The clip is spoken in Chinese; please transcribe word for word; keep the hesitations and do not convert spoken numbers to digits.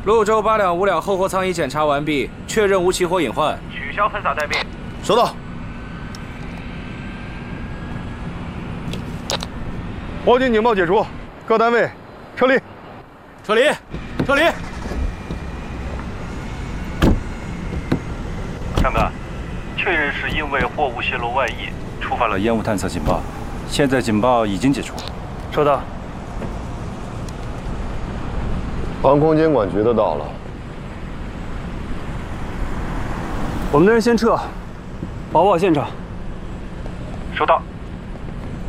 潞州八两五两后货舱已检查完毕，确认无起火隐患，取消喷洒待命。 收到。报警警报解除，各单位撤离。 撤离，撤离。 上哥，确认是因为货物泄露外溢，触发了烟雾探测警报，现在警报已经解除。 收到。 航空监管局的到了。 我们的人先撤，保护好现场。 收到。